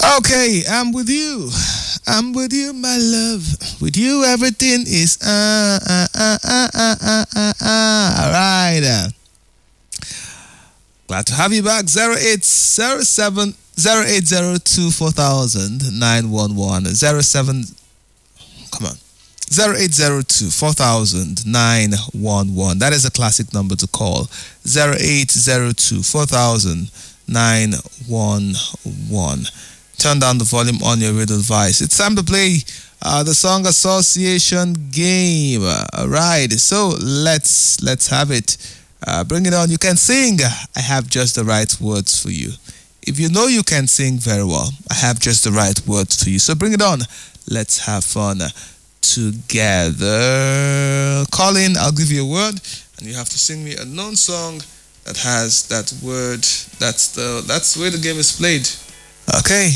Okay, I'm with you. I'm with you, my love. With you, everything is All right. Glad to have you back. 0807 0802 4000 911 07. Come on. 0802 4000 911. That is a classic number to call. 0802 4000 911. Turn down the volume on your radio device. It's time to play the song association game. All right, so let's have it. Bring it on. You can sing. I have just the right words for you. If you know you can sing very well, I have just the right words for you. So bring it on. Let's have fun together. Call in. I'll give you a word, and you have to sing me a known song that has that word. That's the way the game is played. Okay.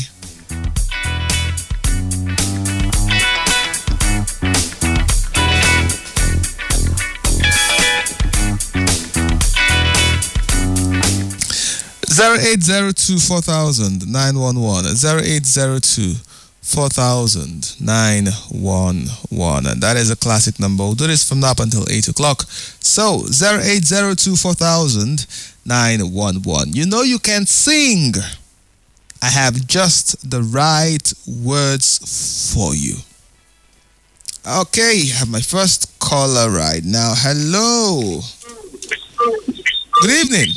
Zero 0802 4000 911 0802 4000 911, and that is a classic number. We'll do this from now up until 8 o'clock. So 0802 4000 911. You know you can sing. I have just the right words for you. Okay, I have my first caller right now. Hello. Good evening.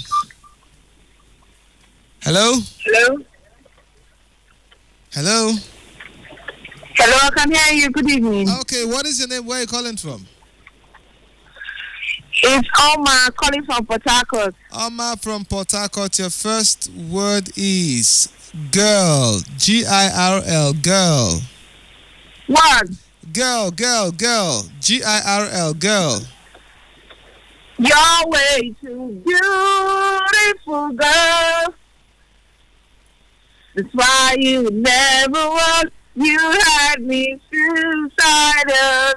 Hello? Hello? Hello? Hello, I can hear you. Good evening. Okay, what is your name? Where are you calling from? It's Omar calling from Port Harcourt. Omar from Port Harcourt. Your first word is girl. Girl. Girl. What? Girl. Girl. Girl. You're way too beautiful, girl. That's why you never was. You had me suicidal.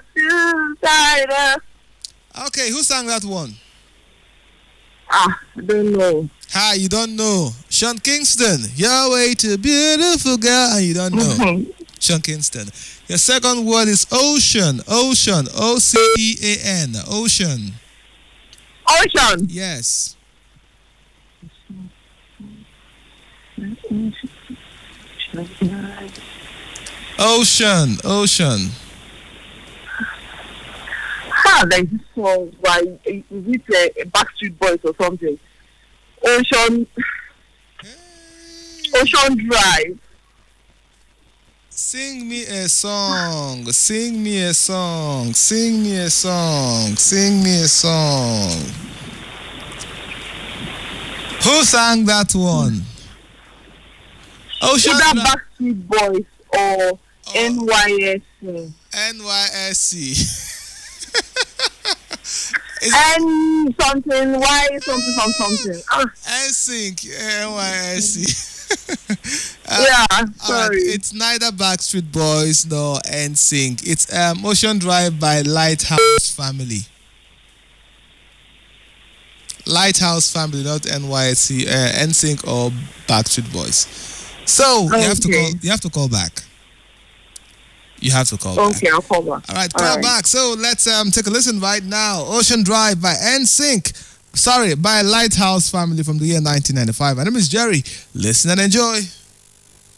Okay, who sang that one? I don't know. Hi, you don't know. Sean Kingston. You're way too beautiful, girl, and you don't know. Sean Kingston. Your second word is ocean. Ocean. OCEAN. Ocean. Ocean. Yes. Ocean. There's this song by is it Backstreet Boys or something? Ocean Drive. Sing me a song. Who sang that one? Ocean Either Drive. Backstreet Boys or NYSC. NYSC. And something, why something. NSYNC, NYSC. Sorry. Right. It's neither Backstreet Boys nor NSYNC. It's Ocean Drive by Lighthouse Family. Lighthouse Family, not NYSC, NSYNC or Backstreet Boys. So you have to call back. You have to call back. Okay, I'll call back. All right, call back. So let's take a listen right now. Ocean Drive by by Lighthouse Family from the year 1995. My name is Jerry. Listen and enjoy.